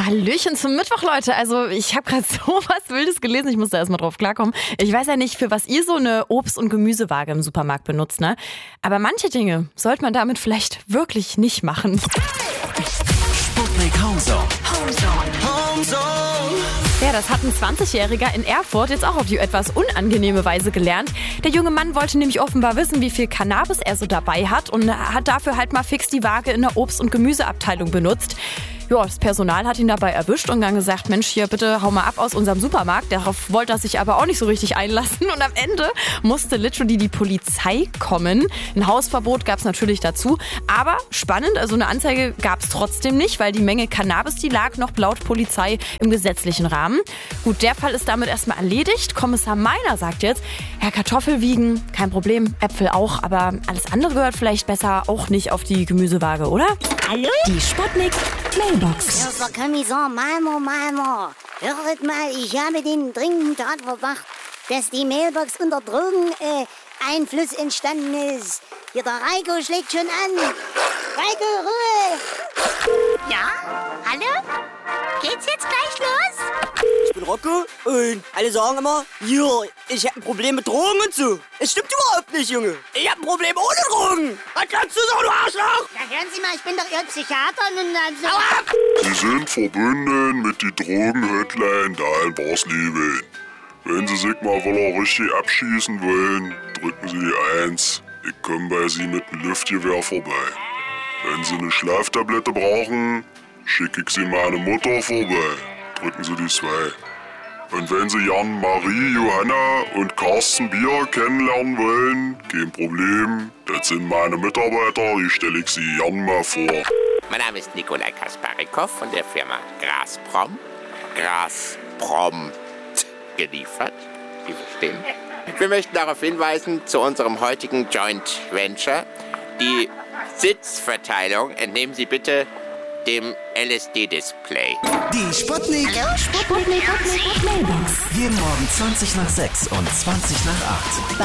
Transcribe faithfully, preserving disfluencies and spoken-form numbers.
Hallöchen zum Mittwoch, Leute. Also ich habe gerade so was Wildes gelesen. Ich musste erst mal drauf klarkommen. Ich weiß ja nicht, für was ihr so eine Obst- und Gemüsewaage im Supermarkt benutzt, ne? Aber manche Dinge sollte man damit vielleicht wirklich nicht machen. Sputnik Homezone. Homezone. Ja, das hat ein zwanzigjähriger in Erfurt jetzt auch auf die etwas unangenehme Weise gelernt. Der junge Mann wollte nämlich offenbar wissen, wie viel Cannabis er so dabei hat und hat dafür halt mal fix die Waage in der Obst- und Gemüseabteilung benutzt. Ja, das Personal hat ihn dabei erwischt und dann gesagt, Mensch, hier bitte hau mal ab aus unserem Supermarkt. Darauf wollte er sich aber auch nicht so richtig einlassen und am Ende musste literally die Polizei kommen. Ein Hausverbot gab es natürlich dazu, aber spannend, also eine Anzeige gab es trotzdem nicht, weil die Menge Cannabis, die lag noch laut Polizei im gesetzlichen Rahmen. Gut, der Fall ist damit erstmal erledigt. Kommissar Meiner sagt jetzt, Herr Kartoffel wiegen, kein Problem, Äpfel auch, aber alles andere gehört vielleicht besser auch nicht auf die Gemüsewaage, oder? Hallo? Die Sputnik Mailbox. Ja, Frau Kommissar, Malmo, Malmo. Hört mal, ich habe den dringenden Tat verdacht, dass die Mailbox unter Drogeneinfluss äh, entstanden ist. Hier, der Reiko schlägt schon an. Reiko, Ruhe! Ja? Hallo? Geht's jetzt gleich los? Ich bin Rocco und alle sagen immer, jo, ich hab ein Problem mit Drogen und so. Es stimmt überhaupt nicht, Junge. Ich hab ein Problem ohne Drogen. Was kannst du sagen, du Arschloch? Na hören Sie mal, ich bin doch Ihr Psychiater und also... Hau ab! Sie sind verbunden mit die Drogen-Hotline da in Barsleben. Wenn Sie sich mal voller richtig abschießen wollen, drücken Sie die eins. Ich komme bei Sie mit dem Luftgewehr vorbei. Wenn Sie eine Schlaftablette brauchen, schicke ich Sie meine Mutter vorbei. Drücken Sie die zwei. Und wenn Sie Jan, Marie, Johanna und Carsten Bier kennenlernen wollen, kein Problem. Das sind meine Mitarbeiter, die stelle ich Sie gern mal vor. Mein Name ist Nikolai Kasparikow von der Firma Grasprom. Grasprom geliefert. Sie verstehen? Wir möchten darauf hinweisen, zu unserem heutigen Joint Venture. Die Sitzverteilung entnehmen Sie bitte dem L S D-Display. Die Sputnik. Hallo, Sputnik. Mailbox. Jeden Morgen zwanzig nach sechs und zwanzig nach acht.